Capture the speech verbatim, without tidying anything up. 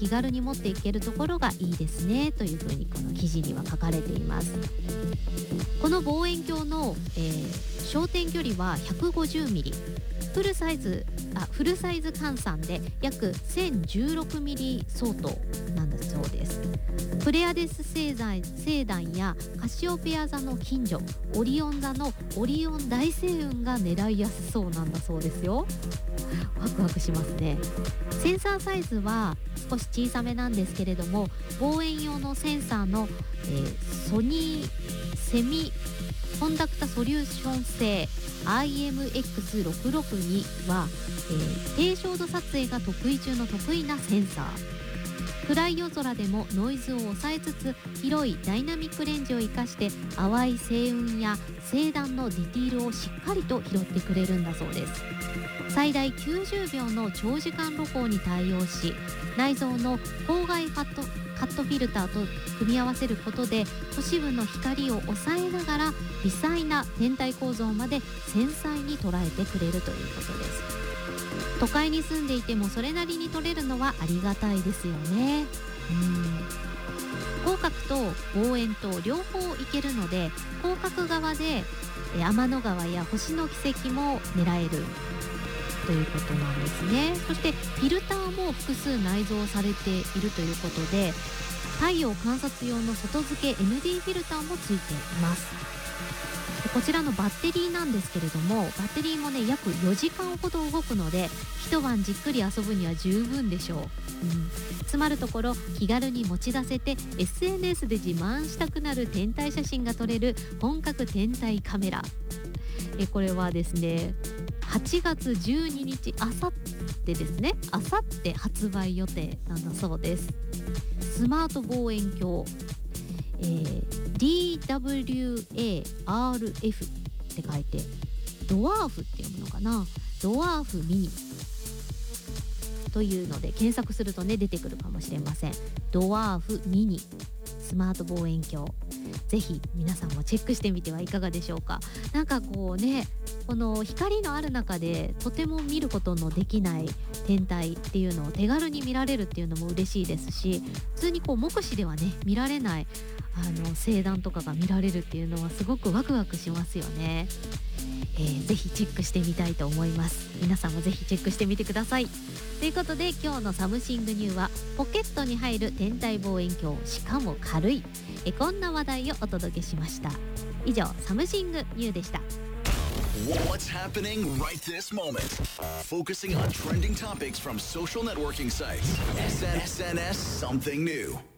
気軽に持っていけるところがいいですねというふうにこの記事には書かれています。この望遠鏡の、えー、焦点距離は ひゃくごじゅうミリ、フルサイズあフルサイズ換算で約せんじゅうろくミリ相当なんだそうです。プレアデス星団、星団やカシオペア座の近所、オリオン座のオリオン大星雲が狙いやすそうなんだそうですよ。ワクワクしますね。センサーサイズは少し小さめなんですけれども、望遠用のセンサーの、えー、ソニーセミコンダクタソリューション製 アイエムエックスろくろくに は、えー、低照度撮影が得意中の得意なセンサー。暗い夜空でもノイズを抑えつつ広いダイナミックレンジを生かして淡い星雲や星団のディティールをしっかりと拾ってくれるんだそうです。最大きゅうじゅうびょうの長時間露光に対応し、内蔵の光害カットカットフィルターと組み合わせることで都市部の光を抑えながら微細な天体構造まで繊細に捉えてくれるということです。都会に住んでいてもそれなりに撮れるのはありがたいですよね。うん、広角と望遠と両方いけるので、広角側で天の川や星の軌跡も狙えるということなんですね。そしてフィルターも複数内蔵されているということで、太陽観察用の外付け エヌディー フィルターもついています。こちらのバッテリーなんですけれども、バッテリーもね約よじかんほど動くので、一晩じっくり遊ぶには十分でしょう。うん、つまるところ気軽に持ち出せて エスエヌエス で自慢したくなる天体写真が撮れる本格天体カメラ。えこれはですねはちがつじゅうににち、あさってですね、あさって発売予定なんだそうです。スマート望遠鏡、えー、ディーダブリューエーアールエフ って書いてドワーフって読むのかな、ドワーフミニというので検索するとね出てくるかもしれません。ドワーフミニスマート望遠鏡、ぜひ皆さんもチェックしてみてはいかがでしょうか。なんかこうね、この光のある中でとても見ることのできない天体っていうのを手軽に見られるっていうのも嬉しいですし、普通にこう目視ではね見られないあの星団とかが見られるっていうのはすごくワクワクしますよね。えー、ぜひチェックしてみたいと思います。皆さんもぜひチェックしてみてください。ということで今日のサムシングニューはポケットに入る天体望遠鏡、しかも軽い、えこんな話題をお届けしました。以上サムシングニューでした。 What's happening right this moment? Focusing on trending topics from social networking sites. エスエヌエス Something New.